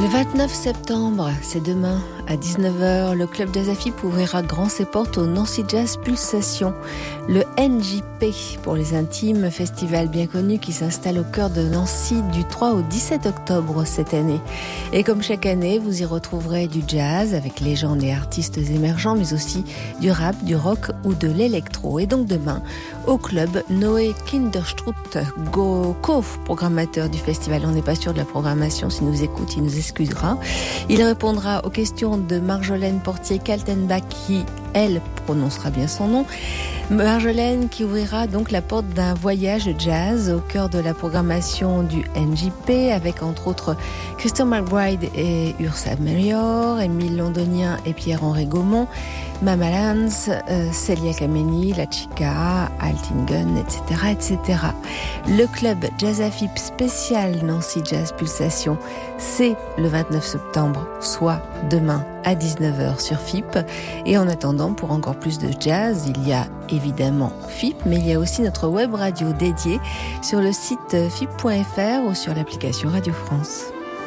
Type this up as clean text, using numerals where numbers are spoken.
29 septembre, c'est demain, à 19h, le Club Jazz à FIP ouvrira grand ses portes au Nancy Jazz Pulsation, le NJP pour les intimes, festival bien connu qui s'installe au cœur de Nancy du 3 au 17 octobre cette année. Et comme chaque année, vous y retrouverez du jazz avec légendes et artistes émergents, mais aussi du rap, du rock ou de l'électro. Et donc demain, au club, Noé Kinderstruth, co-programmateur du festival, on n'est pas sûr de la programmation, s'il nous écoute, il nous excusera. Il répondra aux questions de Marjolaine Portier-Kaltenbach qui, elle, prononcera bien son nom. Marjolaine qui ouvrira donc la porte d'un voyage jazz au cœur de la programmation du NJP avec entre autres Christian McBride et Ursa Melior, Émile Londonien et Pierre-Henri Gaumont, Mama Lance, Celia Kameni, La Chica, Altingen, etc., etc. Le club Jazz à FIP spécial Nancy Jazz Pulsation, c'est le 29 septembre, soit demain à 19h sur FIP. Et en attendant, pour encore plus de jazz, il y a évidemment FIP, mais il y a aussi notre web radio dédiée sur le site fip.fr ou sur l'application Radio France.